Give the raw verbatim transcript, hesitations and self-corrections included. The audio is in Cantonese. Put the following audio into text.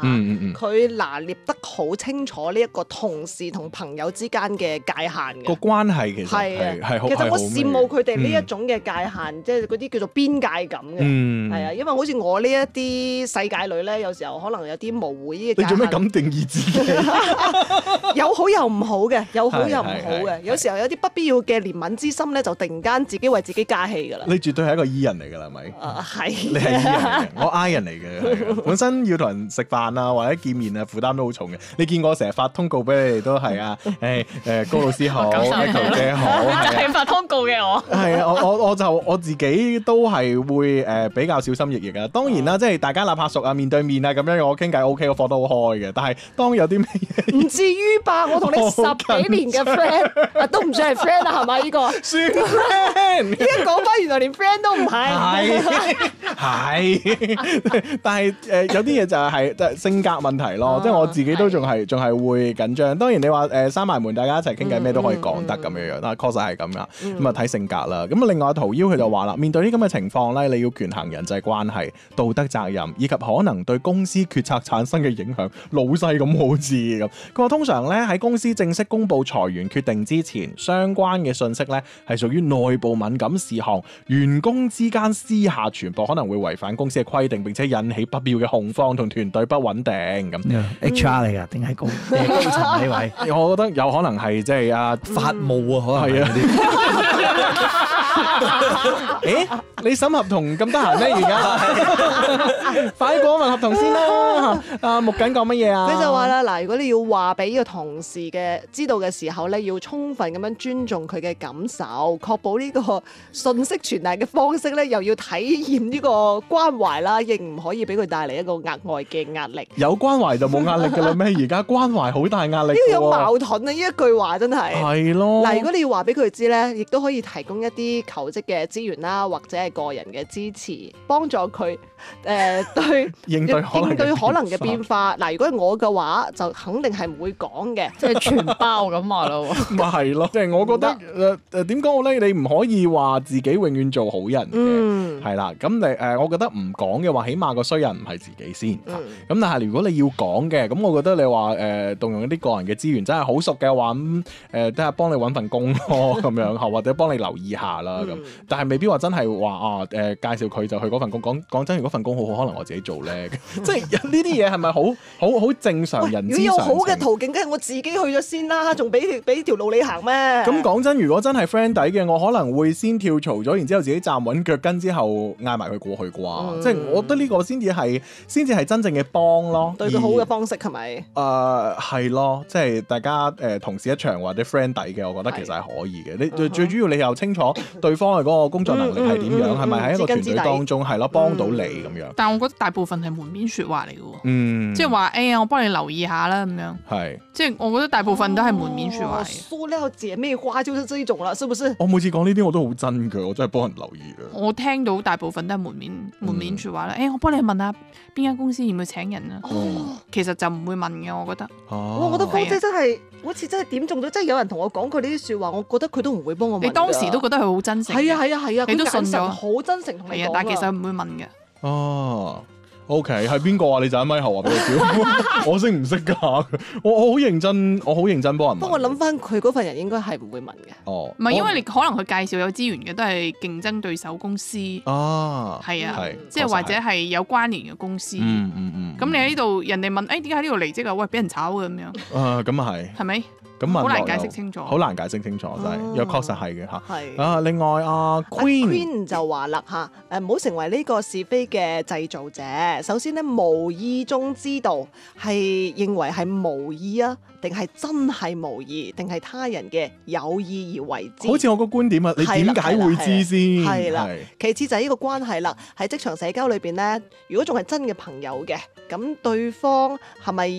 嗯嗯佢、嗯、拿捏得好清楚呢一個同事同朋友之間嘅界限嘅個關係其實係係好。 其實我羨慕佢哋呢一嗯種嘅界限，即係嗰啲叫做邊界感嘅。係、 嗯、 啊，因為好似我呢一啲世界女咧，有時候可能有啲模糊呢個界限。 你做咩咁定義自己？ 有好有唔好嘅，有好有唔好係係嘅。有時候有啲不必要嘅憐憫之心咧，就突然間自己為自己加戲㗎啦。 你絕對係一個 E 人嚟㗎啦，係咪？ 啊，係。 你係 E 人嚟嘅，我 I 人嚟嘅。本身要同人食飯啊，或者見面啊，負擔都好重嘅。你見我成日發通告俾你哋都係啊，誒誒高老師好，Echo 姐好， 就係發通告嘅我。 係啊，我我我就我自己都係會誒比較小心翼翼啊。當然啦，即係大家立拍熟啊，面對面啊咁樣，我傾偈 OK，我放得好開嘅。但係當有啲咩嘢， 唔至於吧？我同你十幾年嘅 friend 啊，都唔算係 friend 啦，係咪？呢個算 friend。 依家講翻，原來連 friend 都唔係。 係係，但係誒、呃、有啲嘢就係即係性格問題咯，即係我自己都仲係仲係會緊張。當然你話誒閂埋門，大家一齊傾偈咩都可以講得咁樣樣，但係確實係咁噶。咁啊睇性格啦。咁啊另外陶邀佢就話啦，面對呢咁嘅情況咧，你要權衡人際關係、道德責任以及可能對公司決策產生嘅影響。老細咁好似咁，佢話通常咧喺公司正式公布裁員決定之前，相關嘅信息咧係屬於內部敏感事項，員工之間私下傳播可能會違反公司嘅規定，並且引起不必要嘅恐慌同團隊不穩定咁。 H R 嚟㗎，定係高高層呢位？ 我覺得有可能係即係啊法務啊，可能係啊。誒，你審合同咁得閒咩？而家快啲講份合同先啦！啊，木緊講乜嘢啊？ 佢就話啦，嗱，如果你要話俾呢個同事嘅知道嘅時候咧，要充分咁樣尊重佢嘅感受，確保呢個信息傳達嘅方式咧，又要體驗呢個關懷啦，亦唔可以俾佢帶嚟一個額外嘅壓力。 有關懷就冇壓力㗎啦咩？而家關懷好大壓力。呢個有矛盾啊！呢一句話真係。 係咯。嗱， 如果你要話俾佢知咧，亦都可以提供一啲求職嘅資源啦，或者係個人嘅支持，幫助佢誒、呃、對應對可能應對可能嘅變化。嗱，如果係我嘅話，就肯定係唔會講嘅， 即係全包咁話咯。 咪係咯，即係我覺得誒誒點講好咧？你唔可以話自己永遠做好人嘅，係啦、嗯。咁你誒，我覺得唔講嘅話，起碼個衰人唔係自己先。咁、嗯、但係如果你要講嘅，咁我覺得你話誒、呃、動用一啲個人嘅資源，真係好熟嘅話，咁誒都係幫你揾份工咯，咁樣或者幫你留意下啦。咁、嗯、但係未必話真係話啊誒、呃、介紹佢就去嗰份工。講講真，如果份工好好，可能我自己做咧。即係呢啲嘢係咪好好好正常人之常情？ 如果有好嘅途徑，梗係我自己去咗先啦，仲俾俾條路你行咩？ 咁講真，如果真係 friend 底嘅，我可能會先跳槽咗，然之後自己站穩腳跟之後，嗌埋佢過去啩。嗯、即係我覺得呢個先至係先至係真正嘅幫咯。 對佢好嘅方式係咪？ 誒係、呃、咯，即係大家誒、呃、同事一場或者 friend 底嘅，我覺得其實係可以嘅。你最、嗯、最主要你又清楚對方嘅嗰個工作能力係點樣，係咪喺一個團隊當中係咯幫到你咁樣？ 但係我覺得大部分係門面説話嚟嘅喎， 嗯， 即係話哎呀，我幫你留意下啦咁樣。 係， 即係我覺得大部分都係門面説話嚟。 塑料姐妹花就是這一種啦，是不是？ 我每次講呢啲我都好真㗎，我真係幫人留意㗎。 我聽到大部分都係門面門面説話啦。誒、嗯哎，我幫你問下邊間公司要唔要請人啊？哦，其實就唔會問嘅，我覺得。 哦， 我覺得芳姐真係好似真係點中咗，真係有人同我講過呢啲説話，我覺得佢都唔會幫我問。 你當時都覺得佢好真誠。係啊係啊係啊， 你都信咗， 好真誠同你講。 但係其實唔會問嘅。 哦。OK， 係邊個啊？你就喺咪後話俾我知，我識唔識㗎？我我好認真，我好認真幫人問。 不過我諗翻佢嗰份人應該係唔會問嘅。 哦， 唔係因為你可能佢介紹有資源嘅都係競爭對手公司。 啊， 係啊， 係， 即係或者係有關聯嘅公司。 嗯嗯嗯。 咁你喺呢度，人哋問，誒點解喺呢度離職啊？喂，俾人炒嘅咁樣。 啊，咁啊係。 係咪？ 咁好難解釋清楚， 好難解釋清楚，真係，又確實係嘅嚇。 係啊，另外啊 Queen Queen 就話啦嚇，誒唔好成為呢個是非嘅製造者。首先咧，無意中知道係認為係無意啊，定係真係無意，定係他人嘅有意而為之。 好似我個觀點啊，你點解會知先？ 係啦，其次就係呢個關係啦。喺職場社交裏邊咧，如果仲係真嘅朋友嘅，咁對方係咪